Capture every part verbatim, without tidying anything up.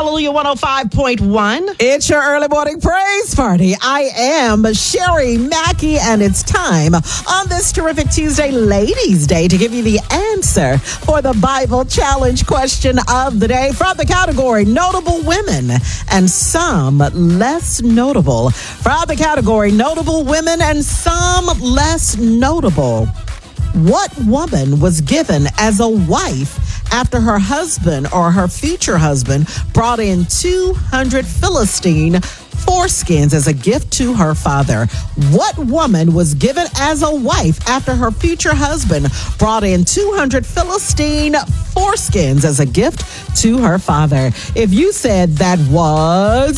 Hallelujah one oh five point one. It's your early morning praise party. I am Sherry Mackey, and it's time on this terrific Tuesday, Ladies' Day, to give you the answer for the Bible challenge question of the day from the category Notable Women and Some Less Notable. From the category Notable Women and Some Less Notable. What woman was given as a wife after her husband or her future husband brought in two hundred Philistine foreskins as a gift to her father? What woman was given as a wife after her future husband brought in two hundred Philistine foreskins as a gift to her father? If you said that was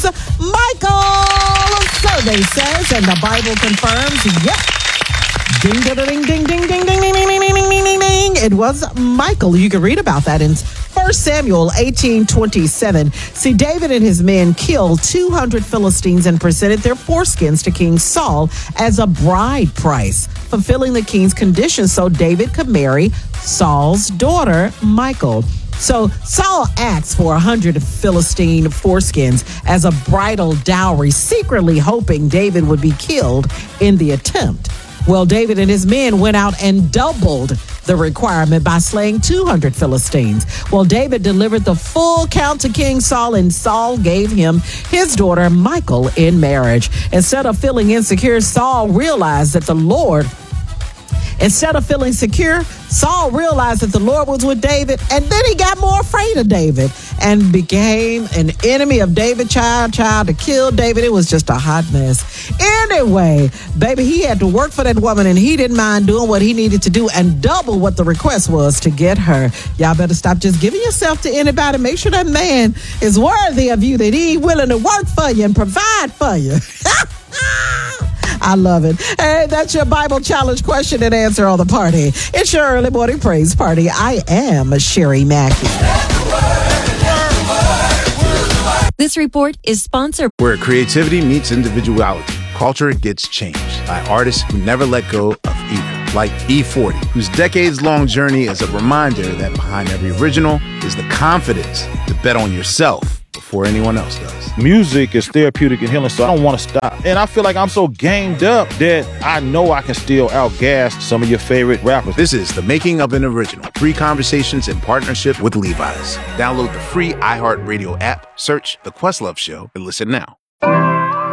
Michael, survey says, and the Bible confirms, yep. Ding, ding, ding, ding, ding, ding, ding, ding, ding, ding, ding, ding, ding. It was Michael. You can read about that in First Samuel eighteen twenty-seven. See, David and his men killed two hundred Philistines and presented their foreskins to King Saul as a bride price, fulfilling the king's conditions so David could marry Saul's daughter, Michal. So Saul asked for one hundred Philistine foreskins as a bridal dowry, secretly hoping David would be killed in the attempt. Well, David and his men went out and doubled the requirement by slaying two hundred Philistines. Well, David delivered the full count to King Saul, and Saul gave him his daughter Michal in marriage. Instead of feeling insecure, Saul realized that the Lord Instead of feeling secure, Saul realized that the Lord was with David, and then he got more afraid of David and became an enemy of David, child, child to kill David. It was just a hot mess. Anyway, baby, he had to work for that woman, and he didn't mind doing what he needed to do and double what the request was to get her. Y'all better stop just giving yourself to anybody. Make sure that man is worthy of you, that he's willing to work for you and provide for you. I love it. Hey, that's your Bible challenge question and answer on the party. It's your early morning praise party. I am Sherry Mackey. This report is sponsored. Where creativity meets individuality, culture gets changed by artists who never let go of either. Like E forty, whose decades-long journey is a reminder that behind every original is the confidence to bet on yourself before anyone else does. Music is therapeutic and healing, so I don't want to stop. And I feel like I'm so gamed up that I know I can still outgas some of your favorite rappers. This is The Making of an Original. Three conversations in partnership with Levi's. Download the free iHeartRadio app, search The Questlove Show, and listen now.